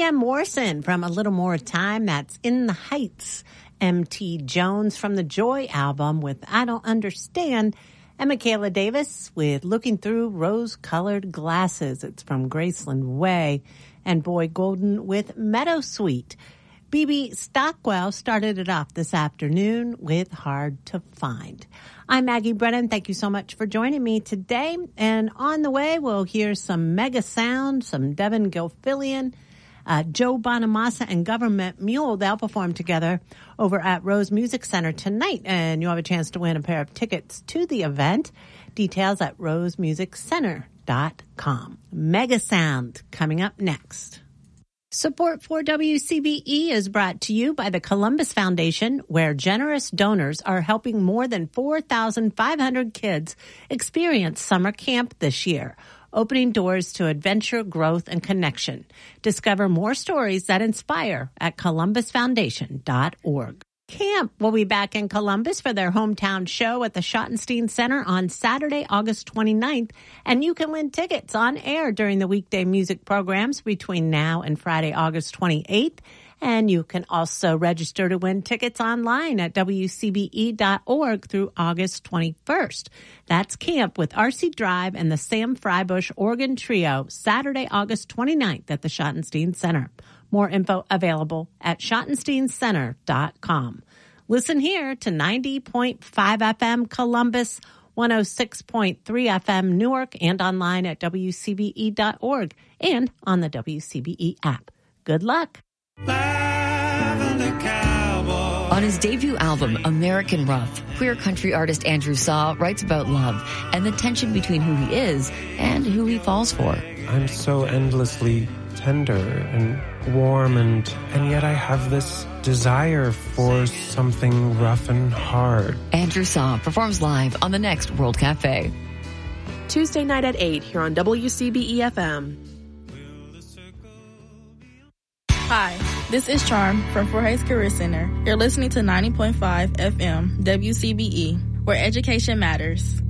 Vivienne Morrison from A Little More Time. That's In the Heights. M.T. Jones from the Joy album with I Don't Understand. And Michaela Davis with Looking Through Rose-Colored Glasses. It's from Graceland Way. And Boy Golden with Meadowsweet. BB Stockwell started it off this afternoon with Hard to Find. I'm Maggie Brennan. Thank you so much for joining me today. And on the way, we'll hear some Mega Sound, some Devin Gilfillian, Joe Bonamassa and Government Mule. They'll perform together over at Rose Music Center tonight, and you'll have a chance to win a pair of tickets to the event. Details at rosemusiccenter.com. Mega Sound coming up next. Support for WCBE is brought to you by the Columbus Foundation, where generous donors are helping more than 4,500 kids experience summer camp this year, opening doors to adventure, growth, and connection. Discover more stories that inspire at columbusfoundation.org. Camp will be back in Columbus for their hometown show at the Schottenstein Center on Saturday, August 29th, and you can win tickets on air during the weekday music programs between now and Friday, August 28th. And you can also register to win tickets online at WCBE.org through August 21st. That's Camp with R.C. Drive and the Sam Freibush Organ Trio, Saturday, August 29th at the Schottenstein Center. More info available at schottensteincenter.com. Listen here to 90.5 FM Columbus, 106.3 FM Newark, and online at WCBE.org and on the WCBE app. Good luck. On his debut album, American Rough, queer country artist Andrew Saw writes about love and the tension between who he is and who he falls for. I'm so endlessly tender and warm, and yet I have this desire for something rough and hard. Andrew Saw performs live on the next World Cafe. Tuesday night at 8 here on WCBE-FM. Hi, this is Charm from Fort Hays Career Center. You're listening to 90.5 FM WCBE, where education matters.